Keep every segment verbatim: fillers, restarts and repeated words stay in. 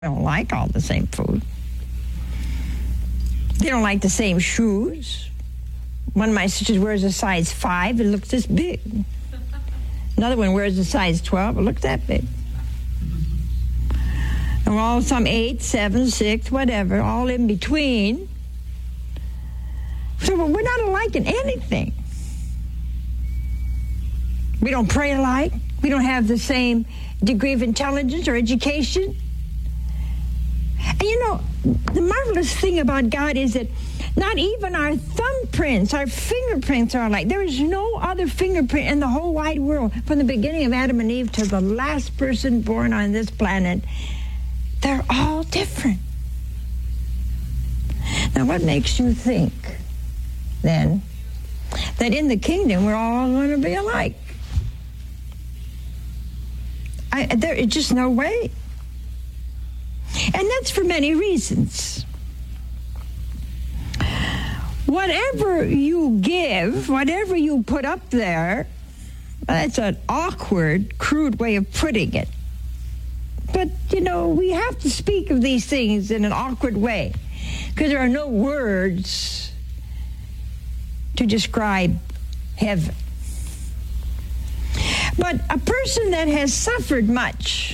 don't like all the same food. They don't like the same shoes. One of my sisters wears a size five. It looks this big. Another one wears a size twelve. It looks that big. And we're all some eight, seven, six, whatever, all in between. So we're not alike in anything. We don't pray alike. We don't have the same degree of intelligence or education. And you know, the marvelous thing about God is that not even our thumbprints, our fingerprints are alike. There is no other fingerprint in the whole wide world, from the beginning of Adam and Eve to the last person born on this planet. They're all different. Now, what makes you think, then, that in the kingdom we're all going to be alike? I, there is just no way. And that's for many reasons. Whatever you give, whatever you put up there, that's an awkward, crude way of putting it. But, you know, we have to speak of these things in an awkward way, because there are no words to describe heaven. But a person that has suffered much,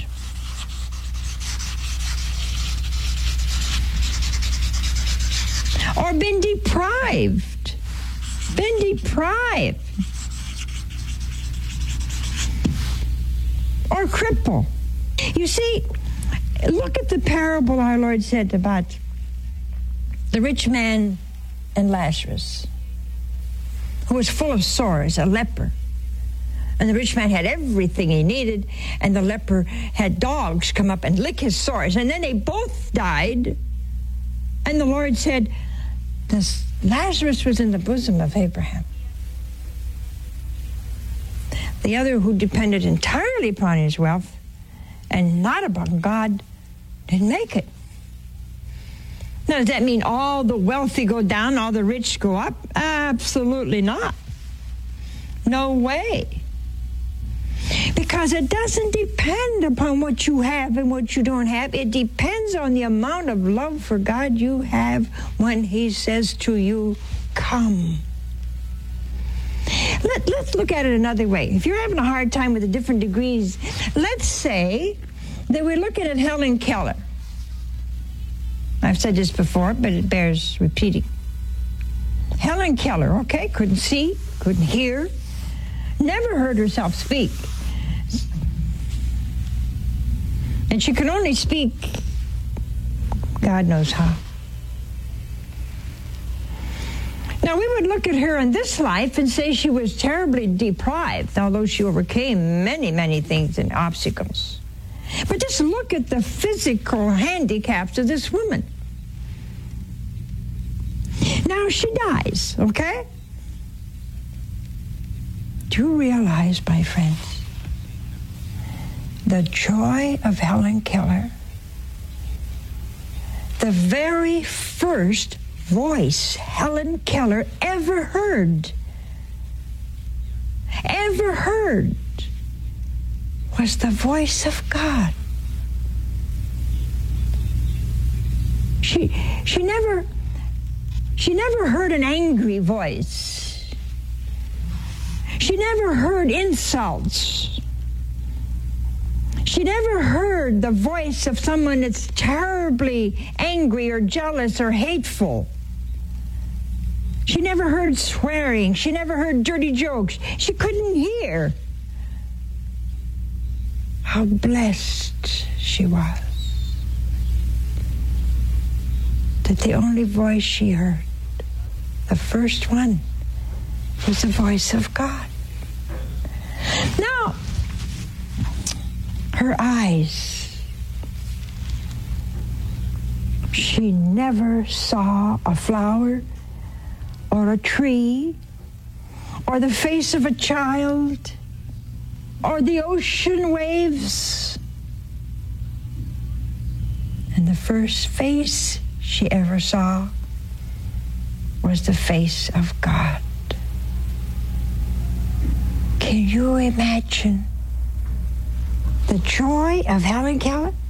or been deprived, been deprived, or crippled. You see, look at the parable our Lord said about the rich man and Lazarus, who was full of sores, a leper. And the rich man had everything he needed, and the leper had dogs come up and lick his sores. And then they both died. And the Lord said, this Lazarus was in the bosom of Abraham. The other, who depended entirely upon his wealth and not upon God, didn't make it. Now, does that mean all the wealthy go down, all the rich go up? Absolutely not. No way. Because it doesn't depend upon what you have and what you don't have. It depends on the amount of love for God you have when He says to you, come. Let, let's look at it another way. If you're having a hard time with the different degrees, let's say that we're looking at Helen Keller. I've said this before, but it bears repeating. Helen Keller, okay, couldn't see, couldn't hear, never heard herself speak. And she could only speak God knows how. Now, we would look at her in this life and say she was terribly deprived, although she overcame many, many things and obstacles. But just look at the physical handicaps of this woman. Now she dies, okay? Do you realize, my friends, the joy of Helen Keller? The very first voice Helen Keller ever heard, ever heard, was the voice of God. She, she never, she never heard an angry voice. She never heard insults. She never heard the voice of someone that's terribly angry or jealous or hateful. She never heard swearing. She never heard dirty jokes. She couldn't hear. How blessed she was that the only voice she heard, the first one, was the voice of God. Now, her eyes, she never saw a flower or a tree or the face of a child or the ocean waves. And the first face she ever saw was the face of God. Can you imagine the joy of Helen Keller?